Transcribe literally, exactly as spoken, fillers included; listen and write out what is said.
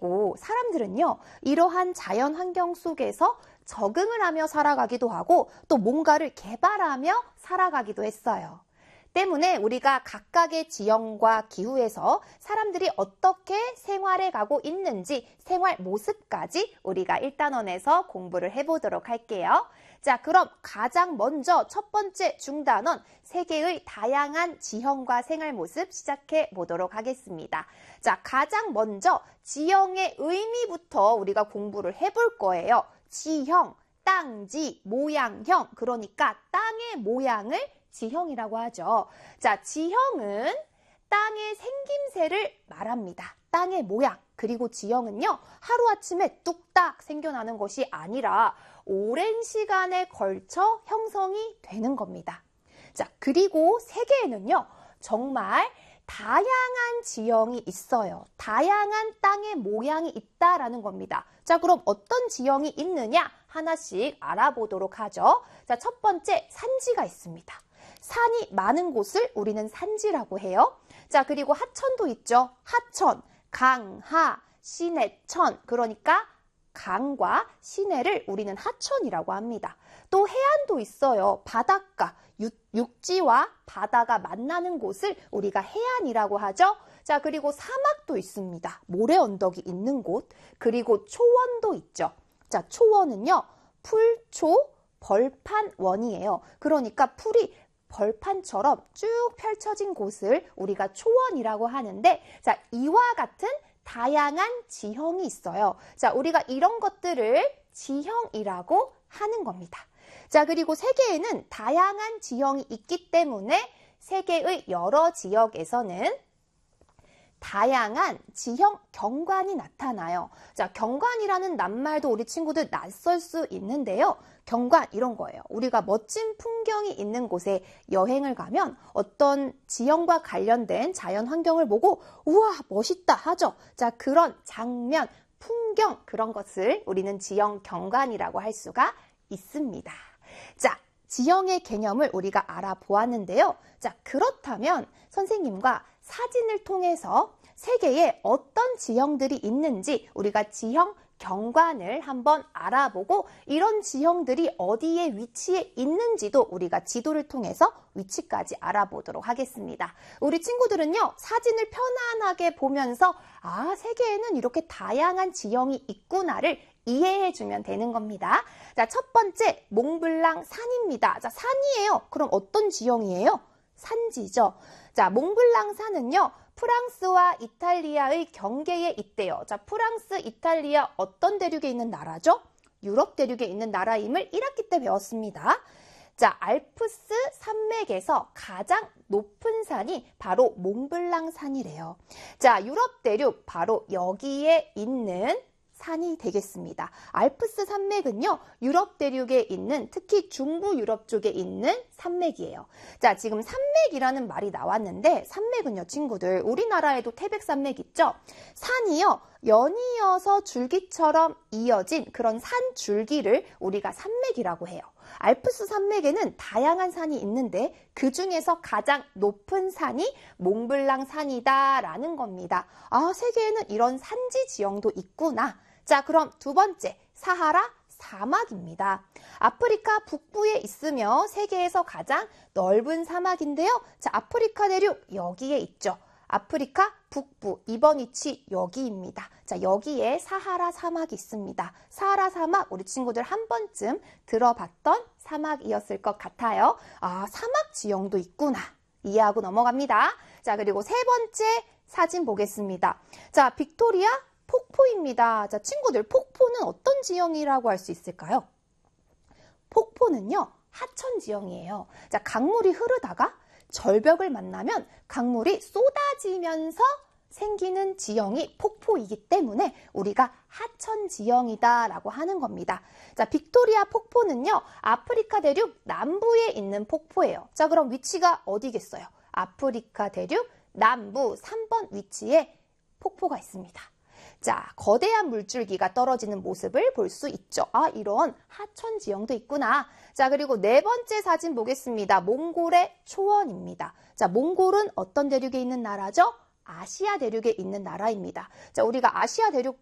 그리고 사람들은요, 이러한 자연 환경 속에서 적응을 하며 살아가기도 하고 또 뭔가를 개발하며 살아가기도 했어요. 때문에 우리가 각각의 지형과 기후에서 사람들이 어떻게 생활해 가고 있는지 생활 모습까지 우리가 일 단원에서 공부를 해보도록 할게요. 자, 그럼 가장 먼저 첫 번째 중단원, 세계의 다양한 지형과 생활 모습 시작해 보도록 하겠습니다. 자, 가장 먼저 지형의 의미부터 우리가 공부를 해볼 거예요. 지형, 땅지, 모양형, 그러니까 땅의 모양을 지형이라고 하죠. 자, 지형은 땅의 생김새를 말합니다. 땅의 모양, 그리고 지형은요, 하루아침에 뚝딱 생겨나는 것이 아니라 오랜 시간에 걸쳐 형성이 되는 겁니다. 자, 그리고 세계에는요, 정말 다양한 지형이 있어요. 다양한 땅의 모양이 있다라는 겁니다. 자, 그럼 어떤 지형이 있느냐? 하나씩 알아보도록 하죠. 자, 첫 번째, 산지가 있습니다. 산이 많은 곳을 우리는 산지라고 해요. 자, 그리고 하천도 있죠. 하천, 강, 하, 시내, 천. 그러니까 강과 시내를 우리는 하천이라고 합니다. 또 해안도 있어요. 바닷가, 육, 육지와 바다가 만나는 곳을 우리가 해안이라고 하죠. 자, 그리고 사막도 있습니다. 모래 언덕이 있는 곳. 그리고 초원도 있죠. 자, 초원은요, 풀초, 벌판원이에요. 그러니까 풀이 벌판처럼 쭉 펼쳐진 곳을 우리가 초원이라고 하는데, 자, 이와 같은 다양한 지형이 있어요. 자, 우리가 이런 것들을 지형이라고 하는 겁니다. 자, 그리고 세계에는 다양한 지형이 있기 때문에 세계의 여러 지역에서는 다양한 지형 경관이 나타나요. 자, 경관이라는 낱말도 우리 친구들 낯설 수 있는데요. 경관 이런 거예요. 우리가 멋진 풍경이 있는 곳에 여행을 가면 어떤 지형과 관련된 자연 환경을 보고 우와 멋있다 하죠. 자, 그런 장면, 풍경 그런 것을 우리는 지형 경관이라고 할 수가 있습니다. 자, 지형의 개념을 우리가 알아보았는데요. 자, 그렇다면 선생님과 사진을 통해서 세계에 어떤 지형들이 있는지 우리가 지형 경관을 한번 알아보고 이런 지형들이 어디에 위치해 있는지도 우리가 지도를 통해서 위치까지 알아보도록 하겠습니다. 우리 친구들은요, 사진을 편안하게 보면서 아, 세계에는 이렇게 다양한 지형이 있구나를 이해해 주면 되는 겁니다. 자, 첫 번째 몽블랑 산입니다. 자, 산이에요. 그럼 어떤 지형이에요? 산지죠. 자, 몽블랑 산은요, 프랑스와 이탈리아의 경계에 있대요. 자, 프랑스, 이탈리아 어떤 대륙에 있는 나라죠? 유럽 대륙에 있는 나라임을 일 학기 때 배웠습니다. 자, 알프스 산맥에서 가장 높은 산이 바로 몽블랑 산이래요. 자, 유럽 대륙 바로 여기에 있는 산이 되겠습니다. 알프스 산맥은요, 유럽 대륙에 있는 특히 중부 유럽 쪽에 있는 산맥이에요. 자, 지금 산맥이라는 말이 나왔는데 산맥은요, 친구들, 우리나라에도 태백산맥 있죠? 산이요, 연이어서 줄기처럼 이어진 그런 산 줄기를 우리가 산맥이라고 해요. 알프스 산맥에는 다양한 산이 있는데 그 중에서 가장 높은 산이 몽블랑 산이다라는 겁니다. 아, 세계에는 이런 산지 지형도 있구나. 자, 그럼 두 번째, 사하라 사막입니다. 아프리카 북부에 있으며 세계에서 가장 넓은 사막인데요. 자, 아프리카 대륙 여기에 있죠. 아프리카 북부, 이번 위치 여기입니다. 자, 여기에 사하라 사막이 있습니다. 사하라 사막 우리 친구들 한 번쯤 들어봤던 사막이었을 것 같아요. 아, 사막 지형도 있구나. 이해하고 넘어갑니다. 자, 그리고 세 번째 사진 보겠습니다. 자, 빅토리아 폭포입니다. 자, 친구들, 폭포는 어떤 지형이라고 할 수 있을까요? 폭포는요, 하천 지형이에요. 자, 강물이 흐르다가 절벽을 만나면 강물이 쏟아지면서 생기는 지형이 폭포이기 때문에 우리가 하천 지형이다라고 하는 겁니다. 자, 빅토리아 폭포는요, 아프리카 대륙 남부에 있는 폭포예요. 자, 그럼 위치가 어디겠어요? 아프리카 대륙 남부 삼 번 위치에 폭포가 있습니다. 자, 거대한 물줄기가 떨어지는 모습을 볼 수 있죠. 아, 이런 하천 지형도 있구나. 자, 그리고 네 번째 사진 보겠습니다. 몽골의 초원입니다. 자, 몽골은 어떤 대륙에 있는 나라죠? 아시아 대륙에 있는 나라입니다. 자, 우리가 아시아 대륙